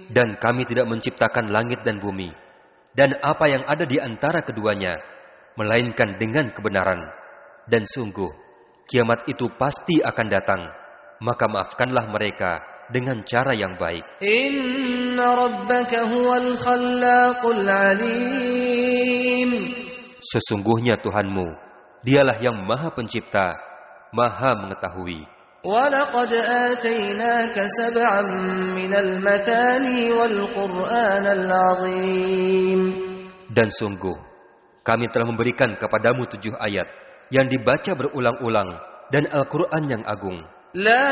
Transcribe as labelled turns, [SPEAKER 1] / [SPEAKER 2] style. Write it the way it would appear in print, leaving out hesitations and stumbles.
[SPEAKER 1] Dan kami tidak menciptakan langit dan bumi, dan apa yang ada di antara keduanya, melainkan dengan kebenaran. Dan sungguh, kiamat itu pasti akan datang. Maka maafkanlah mereka dengan cara yang baik.
[SPEAKER 2] Inna rabbaka huwal khallaqul alim.
[SPEAKER 1] Sesungguhnya Tuhanmu, dialah yang maha pencipta, maha mengetahui.
[SPEAKER 2] وَلَقَدْ آتَيْنَاكَ سَبْعًا مِنَ الْمَثَانِي وَالْقُرْآنَ الْعَظِيمَ.
[SPEAKER 1] Dan sungguh, kami telah memberikan kepadamu 7 ayat yang dibaca berulang-ulang dan Al-Quran yang agung.